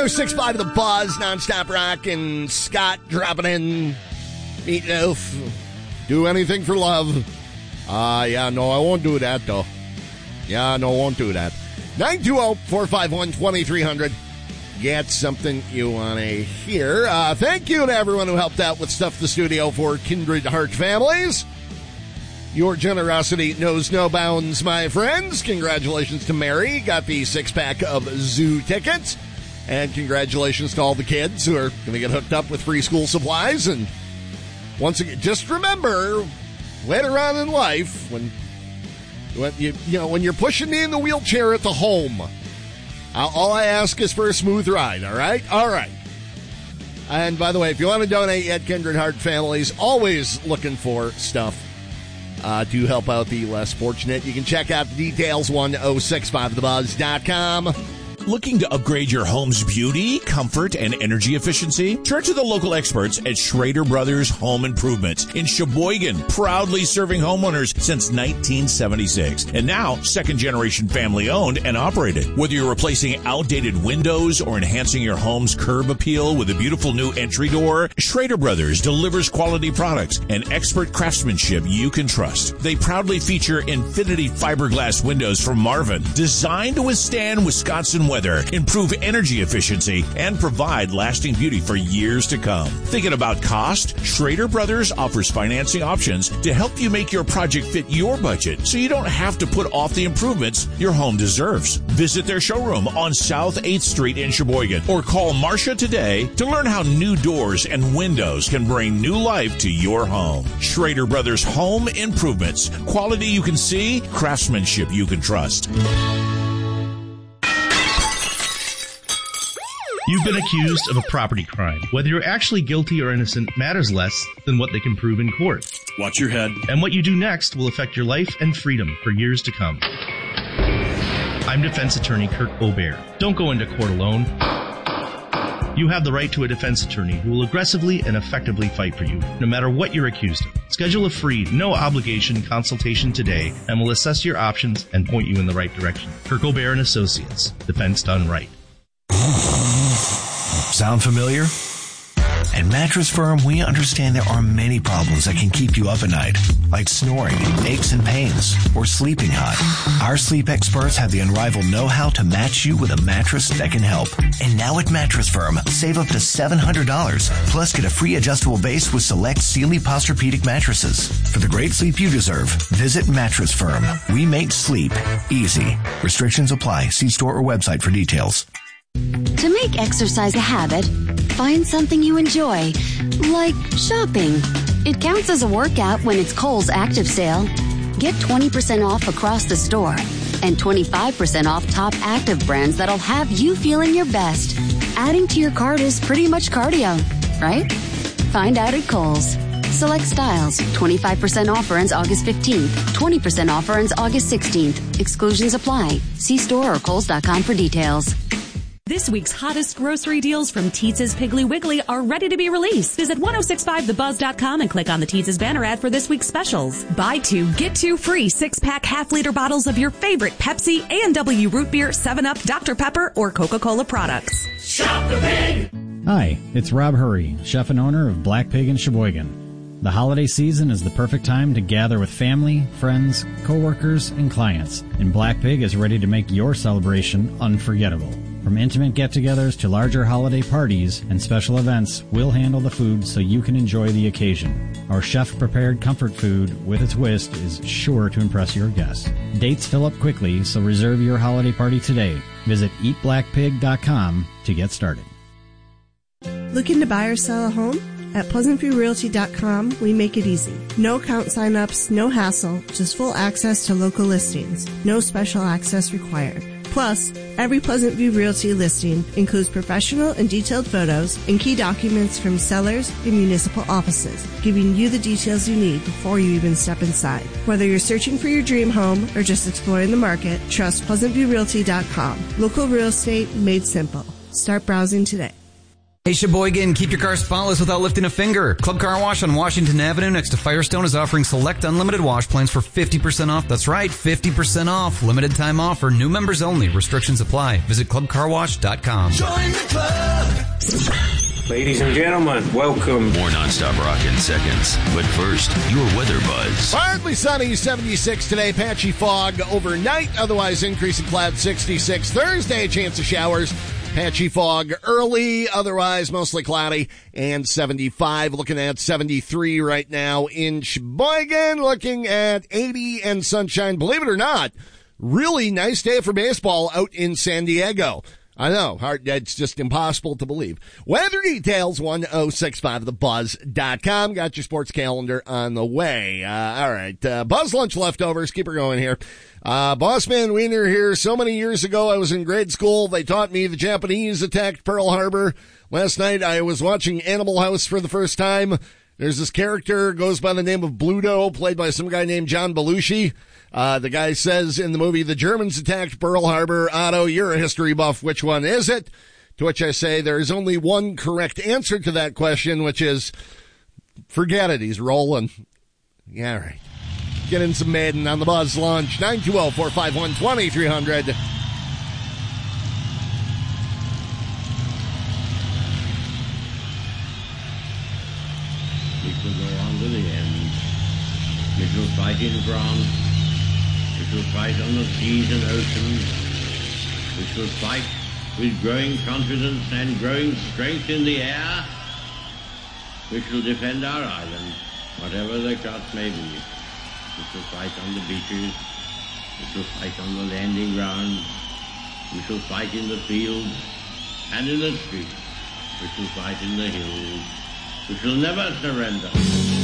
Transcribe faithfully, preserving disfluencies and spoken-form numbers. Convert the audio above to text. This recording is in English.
oh six point five The Buzz, nonstop rock, and Scott dropping in Meatloaf. Do anything for love. Ah, uh, yeah, no, I won't do that, though. Yeah, no, I won't do that. nine two zero, four five one, two three zero zero. Get something you want to hear. Uh, thank you to everyone who helped out with Stuff the Studio for Kindred Heart Families. Your generosity knows no bounds, my friends. Congratulations to Mary. Got the six-pack of zoo tickets. And congratulations to all the kids who are going to get hooked up with free school supplies. And once again, just remember, later on in life, when, when you you know when you're pushing me in the wheelchair at the home, all I ask is for a smooth ride, all right? All right. And by the way, if you want to donate at Kindred Heart Families, always looking for stuff uh, to help out the less fortunate. You can check out the details, one oh six five the buzz dot com. Looking to upgrade your home's beauty, comfort, and energy efficiency? Turn to the local experts at Schrader Brothers Home Improvements in Sheboygan, proudly serving homeowners since nineteen seventy-six. And now, second-generation family-owned and operated. Whether you're replacing outdated windows or enhancing your home's curb appeal with a beautiful new entry door, Schrader Brothers delivers quality products and expert craftsmanship you can trust. They proudly feature Infinity fiberglass windows from Marvin, designed to withstand Wisconsin weather, improve energy efficiency, and provide lasting beauty for years to come. Thinking about cost? Schrader Brothers offers financing options to help you make your project fit your budget so you don't have to put off the improvements your home deserves. Visit their showroom on South eighth Street in Sheboygan or call Marcia today to learn how new doors and windows can bring new life to your home. Schrader Brothers Home Improvements. Quality you can see, craftsmanship you can trust. You've been accused of a property crime. Whether you're actually guilty or innocent matters less than what they can prove in court. Watch your head. And what you do next will affect your life and freedom for years to come. I'm defense attorney Kirk Aubert. Don't go into court alone. You have the right to a defense attorney who will aggressively and effectively fight for you, no matter what you're accused of. Schedule a free, no-obligation consultation today, and we'll assess your options and point you in the right direction. Kirk Aubert and Associates. Defense done right. Sound familiar? At Mattress Firm, we understand there are many problems that can keep you up at night, like snoring, aches and pains, or sleeping hot. Our sleep experts have the unrivaled know-how to match you with a mattress that can help. And now at Mattress Firm, save up to seven hundred dollars, plus get a free adjustable base with select Sealy Posturepedic mattresses. For the great sleep you deserve, visit Mattress Firm. We make sleep easy. Restrictions apply. See store or website for details. To make exercise a habit, find something you enjoy, like shopping. It counts as a workout when it's Kohl's Active Sale. Get twenty percent off across the store and twenty-five percent off top active brands that'll have you feeling your best. Adding to your cart is pretty much cardio, right? Find out at Kohl's. Select styles. twenty-five percent offer ends August fifteenth. twenty percent offer ends August sixteenth. Exclusions apply. See store or kohls dot com for details. This week's hottest grocery deals from Teetz's Piggly Wiggly are ready to be released. Visit ten sixty-five the buzz dot com and click on the Teetz's banner ad for this week's specials. Buy two, get two free six-pack half-liter bottles of your favorite Pepsi, A and W Root Beer, seven up, Doctor Pepper, or Coca-Cola products. Shop the Pig! Hi, it's Rob Hurry, chef and owner of Black Pig in Sheboygan. The holiday season is the perfect time to gather with family, friends, coworkers, and clients, and Black Pig is ready to make your celebration unforgettable. From intimate get-togethers to larger holiday parties and special events, we'll handle the food so you can enjoy the occasion. Our chef-prepared comfort food with a twist is sure to impress your guests. Dates fill up quickly, so reserve your holiday party today. Visit eat black pig dot com to get started. Looking to buy or sell a home? At pleasant view realty dot com, we make it easy. No account signups, no hassle, just full access to local listings. No special access required. Plus, every Pleasant View Realty listing includes professional and detailed photos and key documents from sellers and municipal offices, giving you the details you need before you even step inside. Whether you're searching for your dream home or just exploring the market, trust pleasant view realty dot com. Local real estate made simple. Start browsing today. Hey Sheboygan, keep your car spotless without lifting a finger. Club Car Wash on Washington Avenue next to Firestone is offering select unlimited wash plans for fifty percent off. That's right, fifty percent off. Limited time offer. New members only. Restrictions apply. Visit club car wash dot com. Join the club. Ladies and gentlemen, welcome. More nonstop rock in seconds. But first, your weather buzz. Partly sunny, seventy-six today. Patchy fog overnight. Otherwise, increasing cloud, sixty-six. Thursday, chance of showers. Patchy fog early, otherwise mostly cloudy, and seventy-five. Looking at seventy-three right now in Sheboygan. Looking at eighty and sunshine. Believe it or not, really nice day for baseball out in San Diego. I know, hard, it's just impossible to believe. Weather details, ten sixty-five the buzz dot com. Got your sports calendar on the way. Uh, all right, uh, Buzz Lunch leftovers. Keep her going here. Uh, Bossman Wiener here. So many years ago, I was in grade school. They taught me the Japanese attacked Pearl Harbor. Last night, I was watching Animal House for the first time. There's this character, goes by the name of Bluto, played by some guy named John Belushi. Uh, the guy says in the movie, the Germans attacked Pearl Harbor. Otto, you're a history buff. Which one is it? To which I say there is only one correct answer to that question, which is, forget it. He's rolling. Yeah, all right. Get in some Maiden on the Buzz Lunch. nine two zero, four five one, two three zero zero. We shall go on to the end. We shall fight in France. We shall fight on the seas and oceans. We shall fight with growing confidence and growing strength in the air. We shall defend our island, whatever the cost may be. We shall fight on the beaches. We shall fight on the landing grounds. We shall fight in the fields and in the streets. We shall fight in the hills. We shall never surrender.